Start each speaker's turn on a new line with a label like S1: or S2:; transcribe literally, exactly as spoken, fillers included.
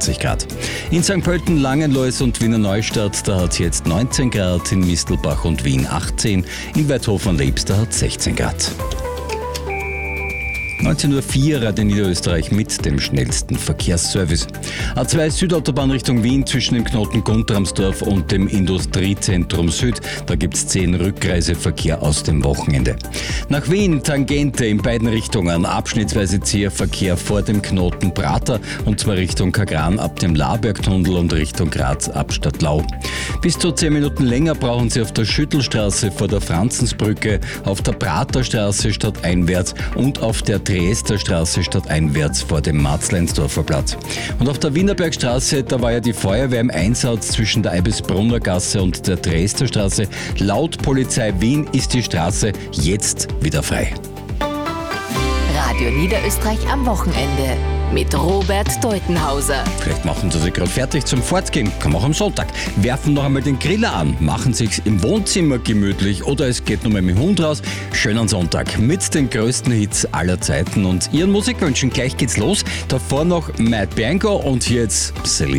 S1: zwanzig Grad. In Sankt Pölten, Langenlois und Wiener Neustadt, da hat es jetzt neunzehn Grad, in Mistelbach und Wien achtzehn, in Weidhofen-Leebs, da hat es sechzehn Grad. neunzehn Uhr vier Radio Niederösterreich mit dem schnellsten Verkehrsservice. A zwei Südautobahn Richtung Wien zwischen dem Knoten Guntramsdorf und dem Industriezentrum Süd. Da gibt es zehn Rückreiseverkehr aus dem Wochenende. Nach Wien Tangente in beiden Richtungen. Abschnittsweise zäher Verkehr vor dem Knoten Prater und zwar Richtung Kagran ab dem Labergtunnel und Richtung Graz ab Stadtlau. Bis zu zehn Minuten länger brauchen Sie auf der Schüttelstraße vor der Franzensbrücke, auf der Praterstraße stadteinwärts und auf der Dresderstraße stadteinwärts vor dem Marzleinsdorfer Platz. Und auf der Wienerbergstraße, da war ja die Feuerwehr im Einsatz zwischen der Eibisbrunner Gasse und der Dresderstraße. Laut Polizei Wien ist die Straße jetzt wieder frei.
S2: Radio Niederösterreich am Wochenende mit Robert Deutenhauser.
S1: Vielleicht machen Sie sich gerade fertig zum Fortgehen, kann man auch am Sonntag. Werfen noch einmal den Griller an, machen sich's im Wohnzimmer gemütlich oder es geht nochmal mit dem Hund raus. Schönen Sonntag mit den größten Hits aller Zeiten und Ihren Musikwünschen. Gleich geht's los. Davor noch Matt Bianco und hier jetzt Celine.